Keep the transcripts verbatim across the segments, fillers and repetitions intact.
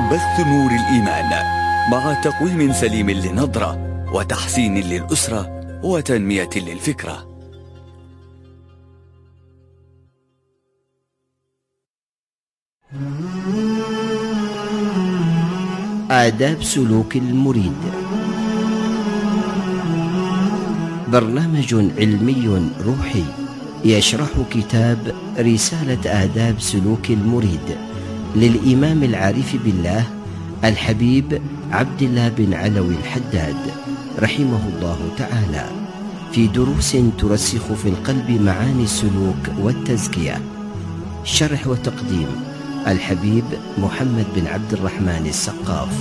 بث نور الإيمان مع تقويم سليم للنظرة وتحسين للأسرة وتنمية للفكرة. آداب سلوك المريد، برنامج علمي روحي يشرح كتاب رسالة آداب سلوك المريد للإمام العارف بالله الحبيب عبد الله بن علوي الحداد رحمه الله تعالى، في دروس ترسخ في القلب معاني السلوك والتزكية. شرح وتقديم الحبيب محمد بن عبد الرحمن السقاف.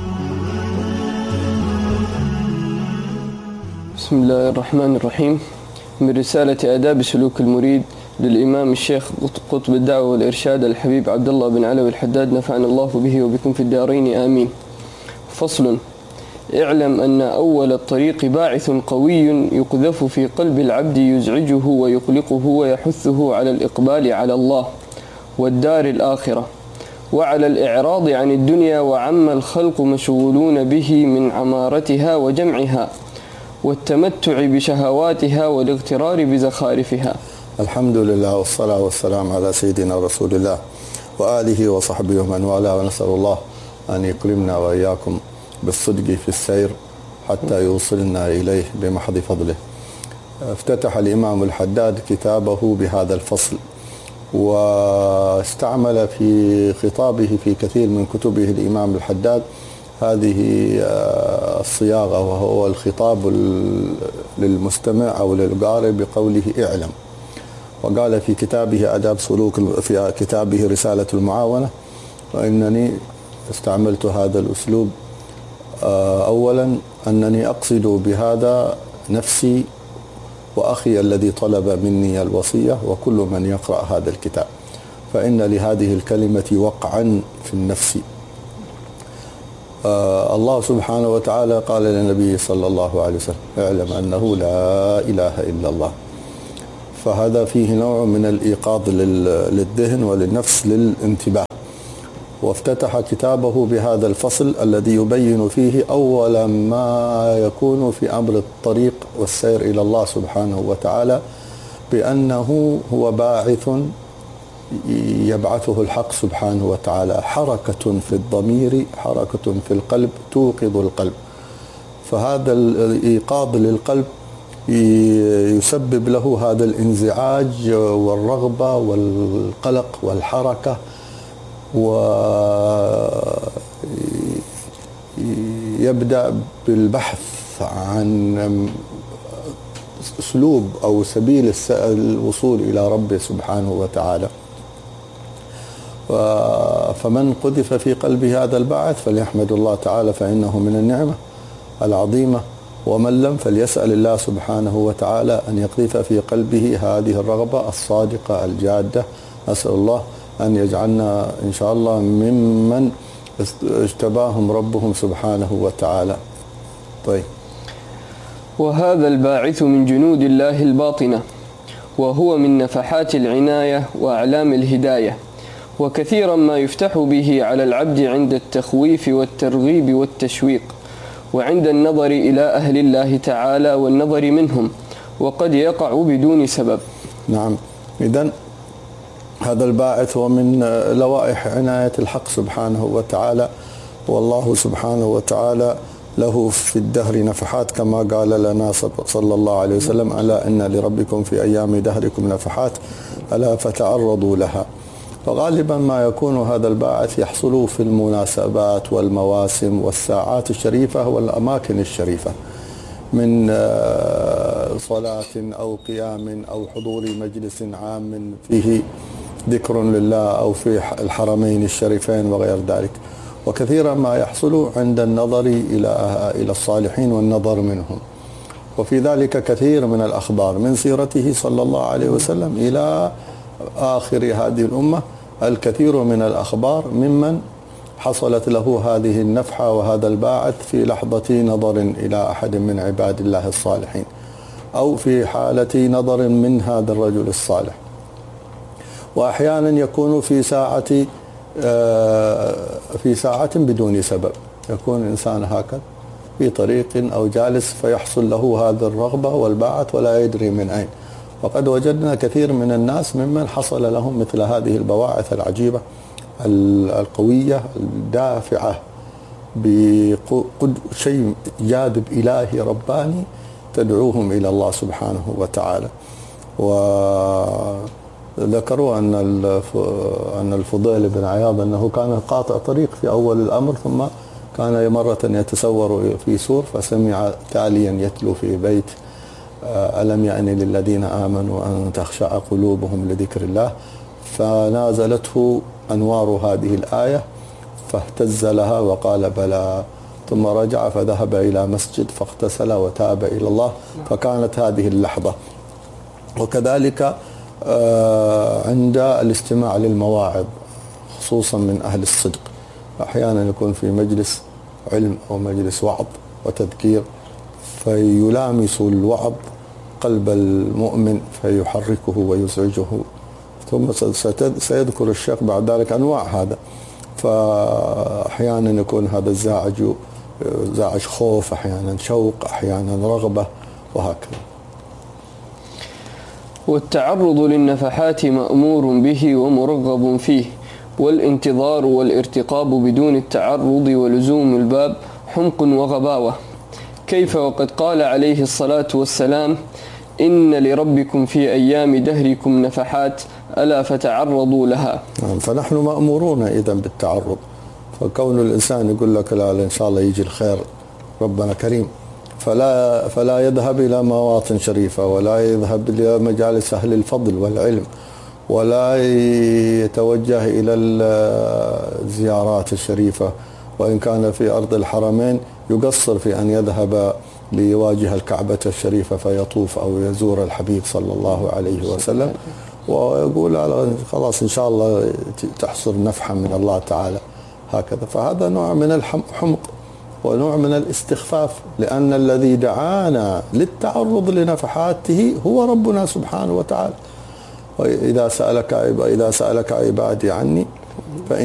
بسم الله الرحمن الرحيم. من رسالة آداب سلوك المريد للإمام الشيخ قطب الدعوة والإرشاد الحبيب عبد الله بن علوي الحداد، نفعنا الله به وبكم في الدارين آمين. فصل: اعلم أن أول الطريق باعث قوي يقذف في قلب العبد يزعجه ويقلقه ويحثه على الإقبال على الله والدار الآخرة وعلى الإعراض عن الدنيا، وعما الخلق مشغولون به من عمارتها وجمعها والتمتع بشهواتها والاغترار بزخارفها. الحمد لله والصلاة والسلام على سيدنا رسول الله وآله وصحبه ومن والاه، ونسأل الله أن يكرمنا وإياكم بالصدق في السير حتى يوصلنا إليه بمحض فضله. افتتح الإمام الحداد كتابه بهذا الفصل، واستعمل في خطابه في كثير من كتبه الإمام الحداد هذه الصياغة، وهو الخطاب للمستمع أو للقارئ بقوله اعلم. وقال في كتابه آداب سلوك، في كتابه رسالة المعاونة: وإنني استعملت هذا الأسلوب أولا أنني أقصد بهذا نفسي وأخي الذي طلب مني الوصية وكل من يقرأ هذا الكتاب، فإن لهذه الكلمة وقعا في النفس. الله سبحانه وتعالى قال للنبي صلى الله عليه وسلم: اعلم أنه لا إله إلا الله. فهذا فيه نوع من الإيقاظ للذهن وللنفس للانتباه. وافتتح كتابه بهذا الفصل الذي يبين فيه أول ما يكون في أمر الطريق والسير إلى الله سبحانه وتعالى، بأنه هو باعث يبعثه الحق سبحانه وتعالى، حركة في الضمير، حركة في القلب توقظ القلب. فهذا الإيقاظ للقلب يسبب له هذا الانزعاج والرغبة والقلق والحركة، ويبدأ بالبحث عن أسلوب أو سبيل الوصول إلى ربه سبحانه وتعالى. فمن قذف في قلبه هذا البعث فليحمد الله تعالى، فإنه من النعمة العظيمة، ومن لم فليسأل الله سبحانه وتعالى أن يقذف في قلبه هذه الرغبة الصادقة الجادة. أسأل الله أن يجعلنا إن شاء الله ممن اجتباهم ربهم سبحانه وتعالى. طيب. وهذا الباعث من جنود الله الباطنة، وهو من نفحات العناية وأعلام الهداية، وكثيرا ما يفتح به على العبد عند التخويف والترغيب والتشويق، وعند النظر إلى أهل الله تعالى والنظر منهم، وقد يقع بدون سبب. نعم. إذن هذا الباعث هو من لوائح عناية الحق سبحانه وتعالى، والله سبحانه وتعالى له في الدهر نفحات، كما قال لنا صلى الله عليه وسلم: ألا إن لربكم في أيام دهركم نفحات ألا فتعرضوا لها. فغالبا ما يكون هذا الباعث يحصل في المناسبات والمواسم والساعات الشريفة والأماكن الشريفة، من صلاة أو قيام أو حضور مجلس عام فيه ذكر لله، أو في الحرمين الشريفين وغير ذلك. وكثيرا ما يحصل عند النظر إلى إلى الصالحين والنظر منهم. وفي ذلك كثير من الأخبار من سيرته صلى الله عليه وسلم إلى آخر هذه الأمة، الكثير من الأخبار ممن حصلت له هذه النفحة وهذا الباعث في لحظة نظر إلى أحد من عباد الله الصالحين، أو في حالة نظر من هذا الرجل الصالح. وأحيانا يكون في ساعة في ساعة بدون سبب، يكون الإنسان هكذا في طريق أو جالس فيحصل له هذه الرغبة والباعة ولا يدري من أين. وقد وجدنا كثير من الناس ممن حصل لهم مثل هذه البواعث العجيبة القوية الدافعة بشيء جاذب إلهي رباني تدعوهم إلى الله سبحانه وتعالى. وذكروا أن أن الفضيل بن عياض أنه كان قاطع طريق في أول الأمر، ثم كان مرة يتسور في سور فسمع تاليا يتلو في بيت: ألم يأن للذين آمنوا أن تخشع قلوبهم لذكر الله، فنازلته أنوار هذه الآية فاهتز لها وقال بلى، ثم رجع فذهب إلى مسجد فاغتسل وتاب إلى الله، فكانت هذه اللحظة. وكذلك عند الاستماع للمواعظ خصوصا من أهل الصدق، أحيانا يكون في مجلس علم أو مجلس وعظ وتذكير فيلامس الوعظ قلب المؤمن فيحركه ويزعجه، ثم سيذكر الشيخ بعد ذلك أنواع هذا. فأحيانا يكون هذا الزاعج زاعج خوف، أحيانا شوق، أحيانا رغبة، وهكذا. والتعرض للنفحات مأمور به ومرغب فيه، والانتظار والارتقاب بدون التعرض ولزوم الباب حمق وغباوة. كيف وقد قال عليه الصلاة والسلام: إن لربكم في أيام دهركم نفحات ألا فتعرضوا لها. فنحن مأمورون إذا بالتعرض، فكون الإنسان يقول لك لا إن شاء الله يجي الخير ربنا كريم، فلا فلا يذهب إلى مواطن شريفة، ولا يذهب إلى مجالس أهل الفضل والعلم، ولا يتوجه إلى الزيارات الشريفة، وإن كان في أرض الحرمين يقصر في أن يذهب ليواجه الكعبة الشريفة فيطوف أو يزور الحبيب صلى الله عليه وسلم، ويقول خلاص إن شاء الله تحصل نفحة من الله تعالى هكذا. فهذا نوع من الحمق ونوع من الاستخفاف، لأن الذي دعانا للتعرض لنفحاته هو ربنا سبحانه وتعالى. وإذا سألك إذا سألك عبادي عني فإن